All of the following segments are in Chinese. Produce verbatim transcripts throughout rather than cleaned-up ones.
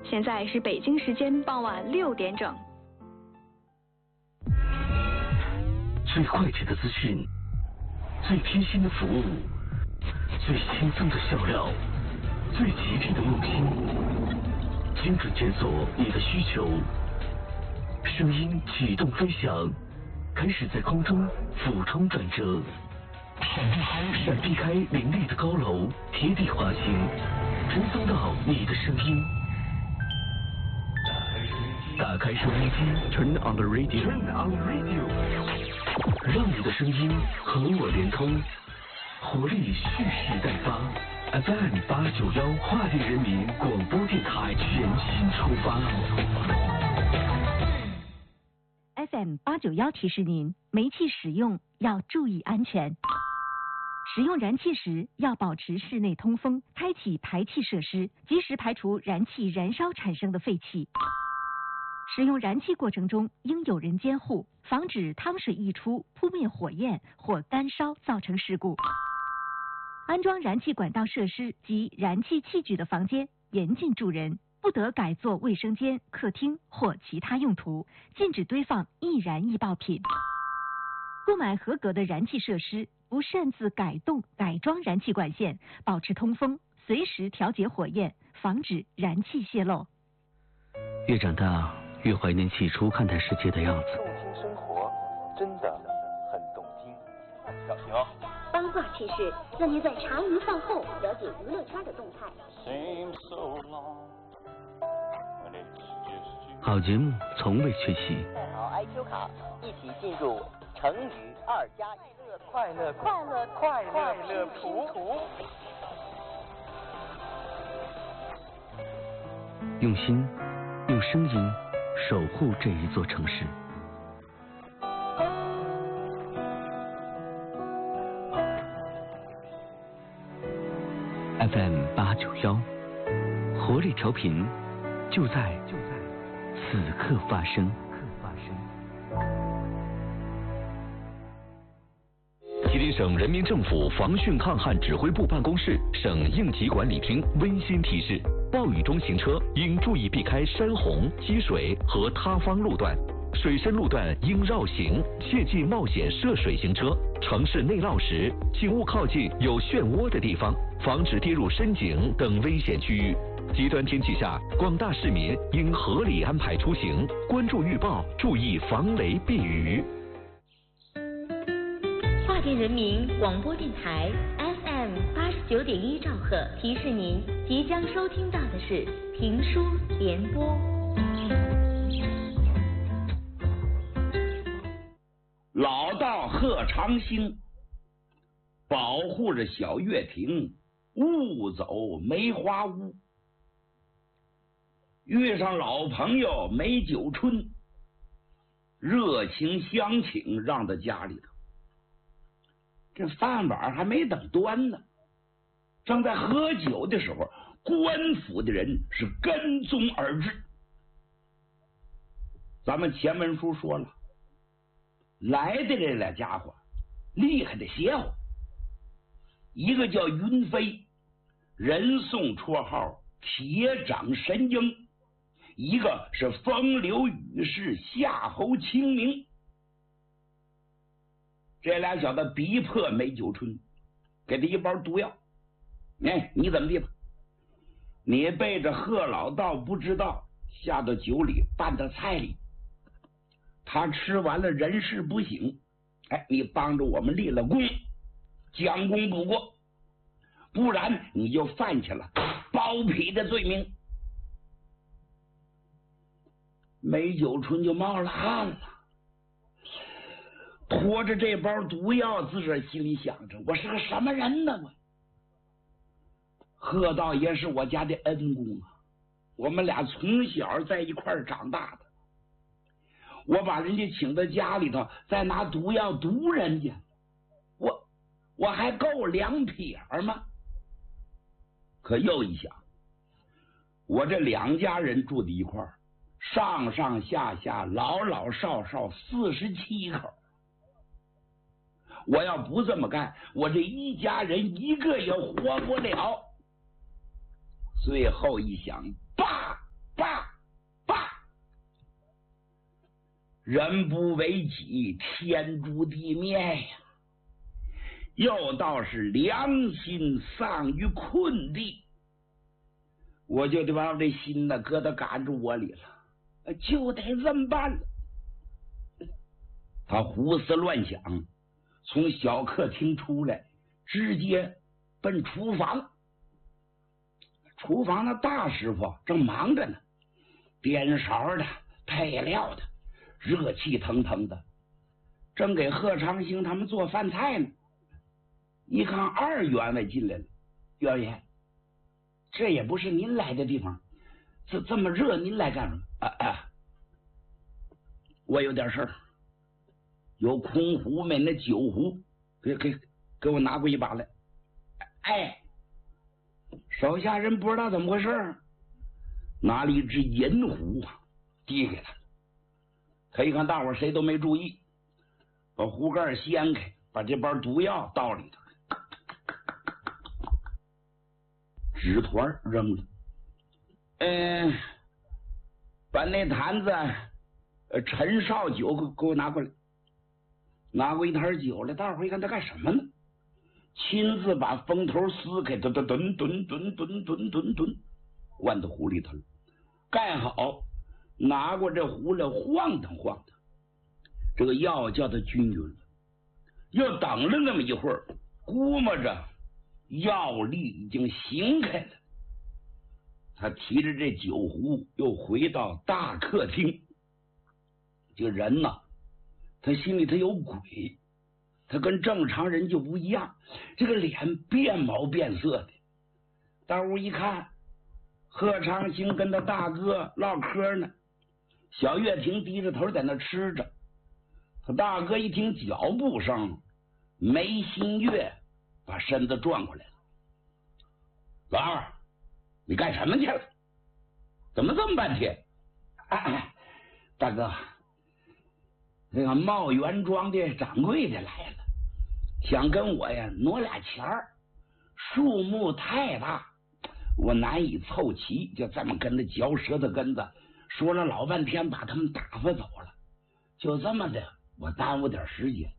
现在是北京时间傍晚六点整。 最快捷的资讯，最贴心的服务，最轻松的笑料，最极致的用心，精准检索你的需求，声音启动飞翔，开始在空中俯冲转折，闪避开闪避开林立的高楼，贴地滑行，传送到你的声音。打开收音机 ，Turn on the radio，Turn on the radio， 让你的声音和我连通，活力蓄势待发。F M 八九幺跨地人民广播电台全新出发。 F M 八九幺提示您，煤气使用要注意安全。使用燃气时要保持室内通风，开启排气设施，及时排除燃气燃烧产生的废气。使用燃气过程中应有人监护，防止汤水溢出扑灭火焰或干烧造成事故。安装燃气管道设施及燃气器具的房间严禁住人，不得改作卫生间、客厅或其他用途，禁止堆放易燃易爆品。购买合格的燃气设施，不擅自改动、改装燃气管线，保持通风，随时调节火焰，防止燃气泄漏。 越长大，越怀念起初看待世界的样子。 动听生活，真的很动听。小平， 八卦趣事，让您在茶余饭后了解娱乐圈的动态。 好节目从未缺席。 带好 I Q 卡，一起进入成语二加一乐快乐快乐快乐快乐拼图。 用心，用声音守护这一座城市。F M 八九幺，活力调频，就在就在此刻发生。吉林省人民政府防汛抗旱指挥部办公室、省应急管理厅温馨提示：暴雨中行车应注意避开山洪、积水和塌方路段，水深路段应绕行，切忌冒险涉水行车。城市内涝时，请勿靠近有漩涡的地方，防止跌入深井等危险区域。极端天气下，广大市民应合理安排出行，关注预报，注意防雷避雨。 跨电人民广播电台 F M 八十九点一兆赫提示您，即将收听到的是评书联播。 老道贺长兴保护着小月亭，勿走梅花坞。遇上老朋友梅九春，热情相请，让到家里头。这饭碗还没等端呢，正在喝酒的时候，官府的人是跟踪而至。咱们前文书说了，来的这俩家伙厉害的邪乎，一个叫云飞，人送绰号铁掌神鹰，一个是风流雨士夏侯清明。这俩小子逼迫梅九春，给他一包毒药。哎，你怎么地吧？你背着贺老道不知道，下到酒里拌到菜里，他吃完了人事不省。哎，你帮着我们立了功，将功补过，不然你就犯起了包庇的罪名。梅九春就冒了汗了，拖着这包毒药，自个儿心里想着：我是个什么人呢？我贺道爷是我家的恩公啊，我们俩从小在一块儿长大的。我把人家请到家里头，再拿毒药毒人家，我我还够两撇吗？可又一想，我这两家人住在一块儿，上上下下老老少少四十七口，我要不这么干，我这一家人一个也活不了。最后一想，罢罢， 人不为己，天诛地灭呀！又倒是良心丧于困地，我就得把我这心呢搁到嘎住窝里了，就得这么办了。他胡思乱想，从小客厅出来，直接奔厨房。厨房那大师傅正忙着呢，颠勺的、配料的，热气腾腾的，正给贺长兴他们做饭菜呢。一看二员外进来了，员爷，这也不是您来的地方，这这么热，您来干什么？啊啊，我有点事儿，有空壶没？那酒壶，给给给我拿过一把来。哎，手下人不知道怎么回事，拿了一只银壶递给他。他一看大伙谁都没注意，把壶盖掀开，把这包毒药倒里头，纸团扔了。嗯，把那坛子呃陈少酒给给我拿过来。拿过一坛酒来，大伙一看他干什么呢？亲自把封头撕开，吨吨吨吨吨吨吨吨吨，灌到壶里头了，盖好，拿过这壶来晃荡晃荡，这个药叫他均匀了。又等了那么一会儿，估摸着药力已经行开了，他提着这酒壶又回到大客厅。这个人呐，他心里他有鬼，他跟正常人就不一样，这个脸变毛变色的。到屋一看，贺长兴跟他大哥唠嗑呢，小月婷低着头在那吃着。他大哥一听脚步声，梅新月把身子转过来了。老二，你干什么去了？怎么这么半天？哎，大哥，那个茂源庄的掌柜的来了，想跟我呀挪俩钱儿，数目太大，我难以凑齐，就这么跟他嚼舌头根子，说了老半天，把他们打发走了。就这么的，我耽误点时间。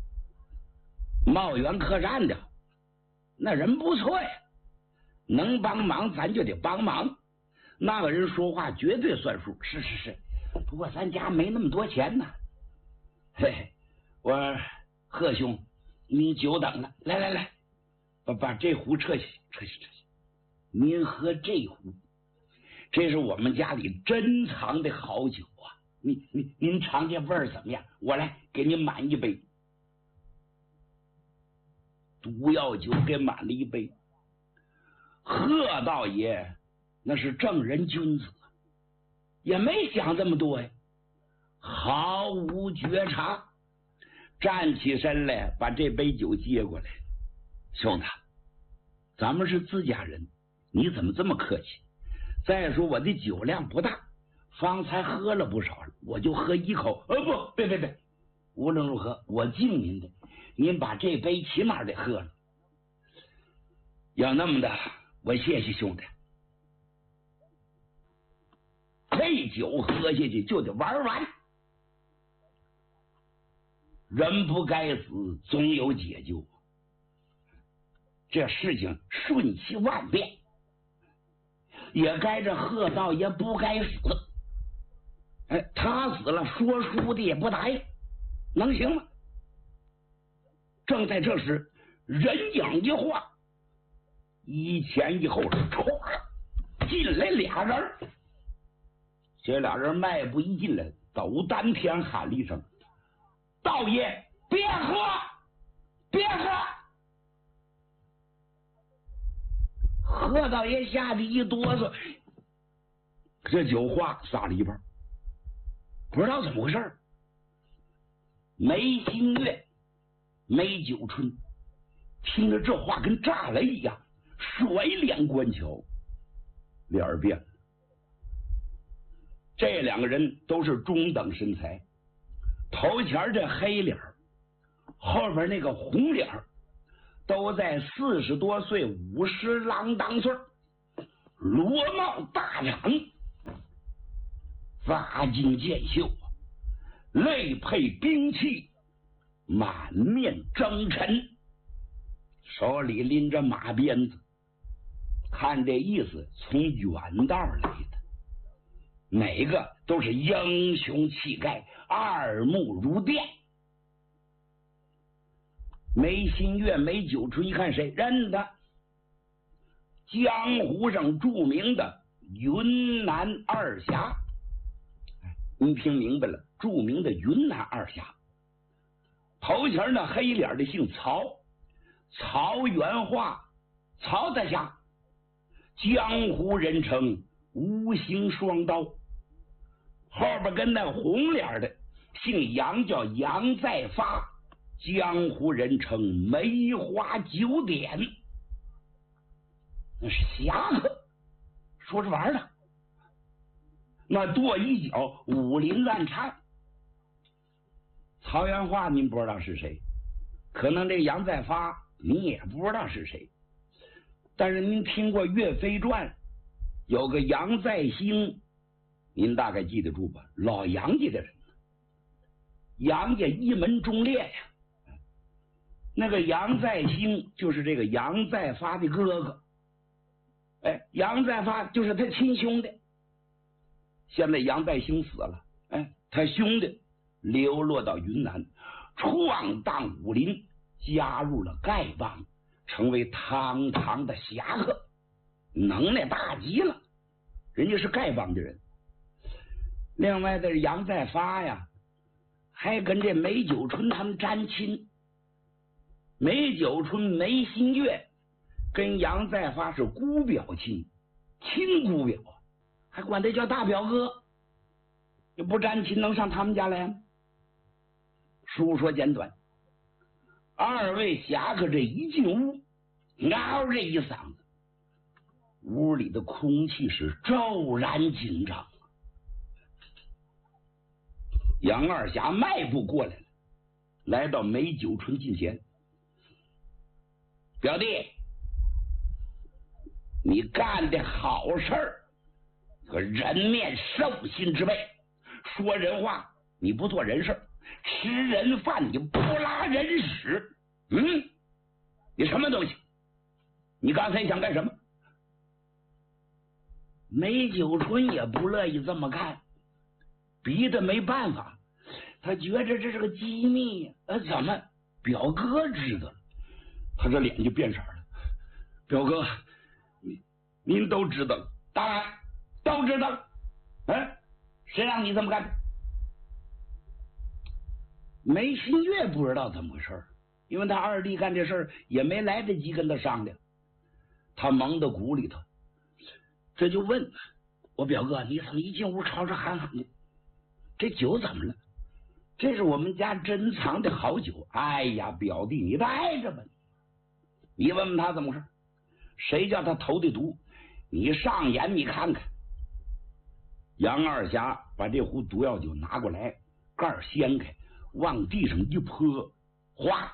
茂源客栈的那人不错呀，能帮忙咱就得帮忙，那个人说话绝对算数。是是是，不过咱家没那么多钱呢。嘿嘿，我贺兄，你久等了，来来来，把把这壶撤下，撤下，撤下。您喝这壶，这是我们家里珍藏的好酒啊！您您您尝这味儿怎么样？我来给您满一杯。毒药酒给满了一杯。贺道爷那是正人君子，也没想这么多呀，毫无觉察，站起身来把这杯酒接过来。兄弟，咱们是自家人，你怎么这么客气？再说我的酒量不大，方才喝了不少，我就喝一口。呃，不，别别别，无论如何我敬您的，您把这杯起码得喝了。要那么的，我谢谢兄弟。这酒喝下去就得玩完，人不该死，总有解救。这事情瞬息万变，也该这贺道爷不该死。哎，他死了，说书的也不答应，能行吗？正在这时，人影一晃，一前一后唰进来俩人。这俩人迈步一进来，抖丹田喊了一声：“道爷，别喝，别喝！”贺道爷吓得一哆嗦，这酒话撒了一半，不知道怎么回事。梅新月、梅九春听着这话跟炸雷一样，甩脸观瞧，脸儿变了。这两个人都是中等身材，头前这黑脸，后边那个红脸，都在四十多岁、五十郎当岁，罗帽大长，发襟见袖， 累配兵器，满面征尘，手里拎着马鞭子，看这意思从远道来的，每个都是英雄气概，二目如电。梅新月、梅九春一看谁认得，江湖上著名的云南二侠。你听明白了，著名的云南二侠。头前那黑脸的姓曹，曹元化，曹大侠，江湖人称无形双刀。后边跟那红脸的姓杨，叫杨再发，江湖人称梅花九典。那是侠客，说着玩的。那跺一脚，武林乱颤。曹元化您不知道是谁，可能这杨再发你也不知道是谁，但是您听过岳飞传有个杨再兴，您大概记得住吧？老杨家的人，杨家一门忠烈呀。那个杨再兴就是这个杨再发的哥哥，哎，杨再发就是他亲兄弟。现在杨再兴死了，哎，他兄弟流落到云南，闯荡武林，加入了丐帮，成为堂堂的侠客，能耐大极了。人家是丐帮的人。另外的杨再发呀，还跟这梅九春他们沾亲。梅九春、梅新月跟杨再发是姑表亲，亲姑表，还管他叫大表哥。你不沾亲能上他们家来吗？书说简短，二位侠客这一进屋，嗷这一嗓子，屋里的空气是骤然紧张。杨二侠迈步过来了，来到梅九春近前。表弟，你干的好事儿，可人面兽心之辈，说人话你不做人事，吃人饭你不拉人屎。嗯，你什么东西？你刚才想干什么？梅九春也不乐意这么干，逼得没办法，他觉着这是个机密呀。呃，怎么表哥知道了？他这脸就变色了。表哥，您您都知道了？当然都知道了。嗯，谁让你这么干的？梅新月不知道怎么回事，因为他二弟干这事儿也没来得及跟他商量，他蒙到鼓里头，这就问我表哥，你怎么一进屋吵吵喊喊的？这酒怎么了？这是我们家珍藏的好酒。哎呀，表弟你带着吧，你问问他怎么回事，谁叫他投的毒？你上眼你看看。杨二侠把这壶毒药酒拿过来，盖儿掀开，往地上一泼，哗！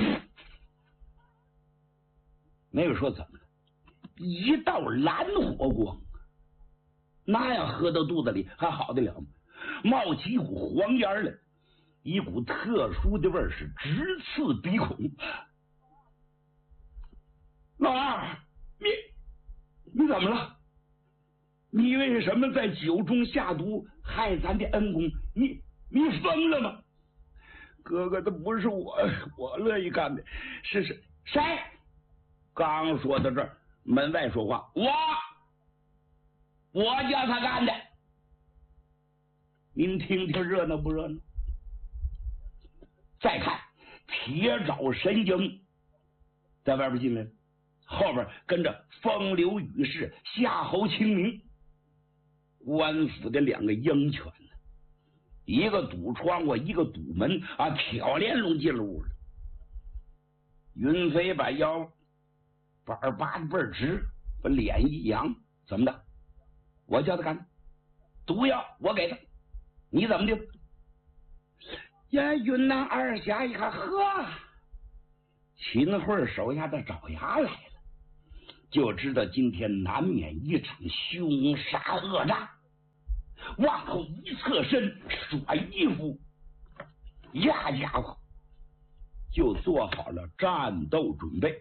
没有说怎么了，一道蓝火光，那样喝到肚子里还好得了吗？冒起一股黄烟来，一股特殊的味儿是直刺鼻孔。老二，你你怎么了？你为什么在酒中下毒，害咱的恩公？你你疯了吗？哥哥，这不是我我乐意干的，是是谁？刚说到这儿，门外说话，我我叫他干的。您听听热闹不热闹？再看铁爪神鹰在外边进来，后边跟着风流雨士、夏侯清明，官府的两个鹰犬呢，一个堵窗户，一个堵门啊，挑连拢进了屋了。云飞把腰板儿拔的倍儿直，把脸一扬，怎么的？我叫他干的，毒药我给他，你怎么的？呀，云南二侠一看，呵，秦桧手下的爪牙来了，就知道今天难免一场凶杀恶诈。往后一侧身，甩衣服， 呀家伙，就做好了战斗准备。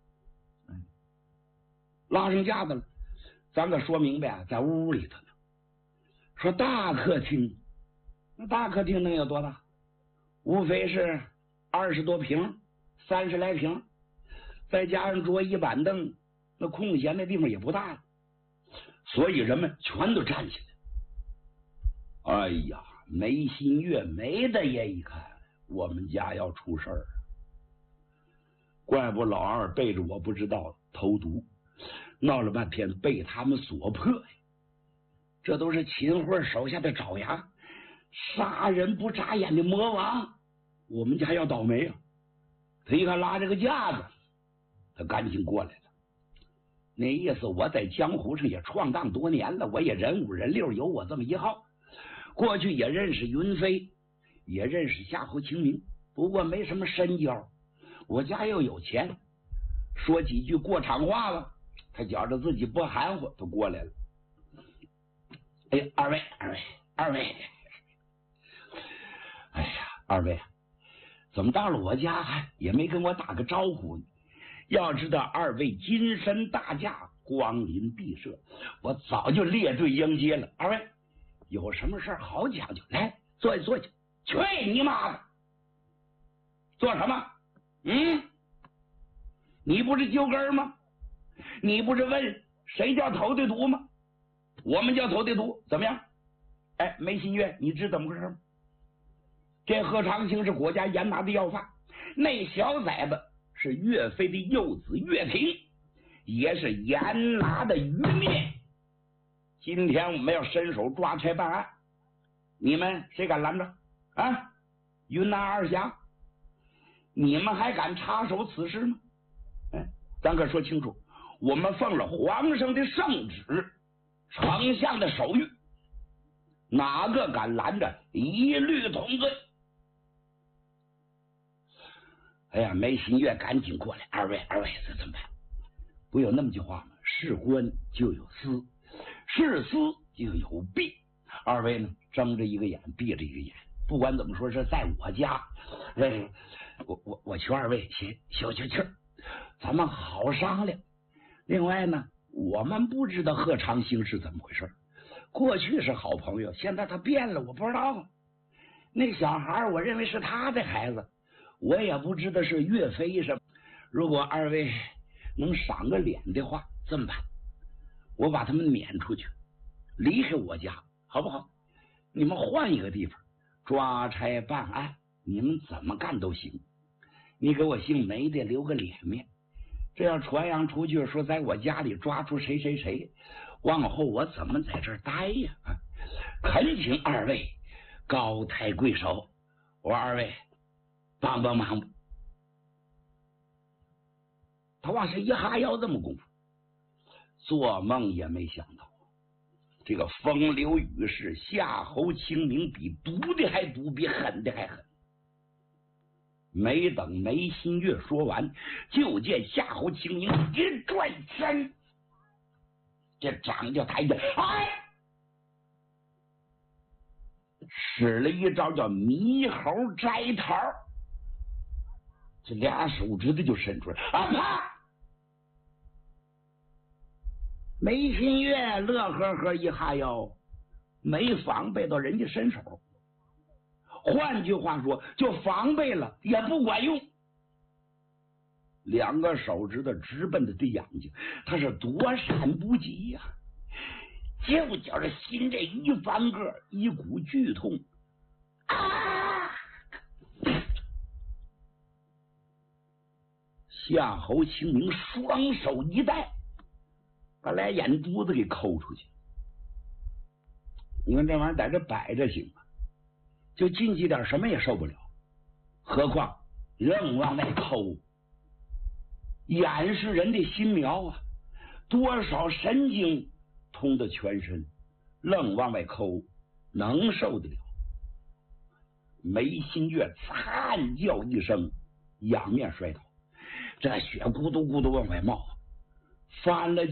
拉上架子了，咱可说明白，在屋里头呢。说大客厅，那大客厅能有多大？无非是二十多平，三十来平，再加上桌椅板凳，那空闲的地方也不大了。所以人们全都站起来。哎呀，梅新月梅大爷一看，我们家要出事儿，怪不老二背着我不知道投毒，闹了半天被他们所迫呀。这都是秦桧手下的爪牙，杀人不眨眼的魔王，我们家要倒霉啊！他一看拉这个架子，他赶紧过来了。那意思我在江湖上也闯荡多年了，我也人五人六，有我这么一号。过去也认识云飞，也认识夏侯清明，不过没什么深交。我家又有钱，说几句过场话了，他觉着自己不含糊，都过来了。哎，二位，二位，二位，哎呀，二位，怎么到了我家也没跟我打个招呼呢？要知道二位金身大驾，光临敝社，我早就列队迎接了。二位有什么事好讲究，来坐下坐下。去你妈的！做什么？嗯？你不是揪根吗？你不是问谁叫投的毒吗？我们叫投的毒，怎么样？哎，梅新月，你知怎么回事吗？这贺长兴是国家严拿的要犯，那小崽子是岳飞的幼子岳平，也是严拿的余孽。今天我们要伸手抓差办案，你们谁敢拦着啊？云南二侠，你们还敢插手此事吗？哎，咱可说清楚，我们奉了皇上的圣旨，丞相的手谕，哪个敢拦着，一律同罪。哎呀，梅新月赶紧过来，二位，二位，这怎么办？不有那么句话吗？是官就有私，是私就有弊。二位呢，睁着一个眼，闭着一个眼。不管怎么说，是在我家，哎，我我我求二位先消消气儿，咱们好商量。另外呢，我们不知道贺长兴是怎么回事，过去是好朋友，现在他变了，我不知道。那小孩，我认为是他的孩子，我也不知道是岳飞什么。如果二位能赏个脸的话，这么办？我把他们撵出去，离开我家，好不好？你们换一个地方抓差办案，你们怎么干都行。你给我姓梅的留个脸面，这要传扬出去，说在我家里抓出谁谁谁，往后我怎么在这儿待呀？啊，恳请二位高抬贵手，我说二位帮帮忙吧。他往是一哈腰这么功夫，做梦也没想到，这个风流雨士夏侯清明比毒的还毒，比狠的还狠。没等梅新月说完，就见夏侯清明一转身，这掌就抬起，哎，使了一招叫猕猴摘桃，这俩手指头就伸出来，啊啪！梅新月乐呵呵一哈腰，没防备到人家伸手。换句话说，就防备了也不管用。两个手指头直奔他的眼睛，他是躲闪不及呀、啊！就觉着心这一翻个，一股剧痛啊！夏侯清明双手一带，把俩眼珠子给抠出去。你看这玩意儿在这摆着行吗？就进去点什么也受不了，何况愣往外抠，眼是人的心苗啊，多少神经通的全身，愣往外抠，能受得了？梅新月惨叫一声，仰面摔倒，这血咕嘟咕嘟往外冒，翻了